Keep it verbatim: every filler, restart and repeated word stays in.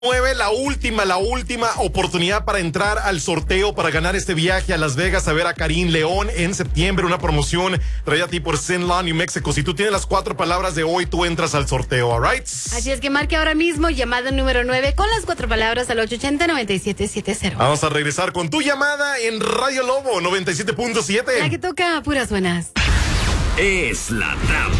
Nueve, la última, la última oportunidad para entrar al sorteo para ganar este viaje a Las Vegas a ver a Karim León en septiembre, una promoción traída a ti por Zenla, New Mexico. Si tú tienes las cuatro palabras de hoy, tú entras al sorteo, alright? Así es que marque ahora mismo llamada número nueve con las cuatro palabras al ocho ochenta, noventa y siete setenta. Vamos a regresar con tu llamada en Radio Lobo noventa y siete punto siete. La que toca puras buenas. Es la trampa.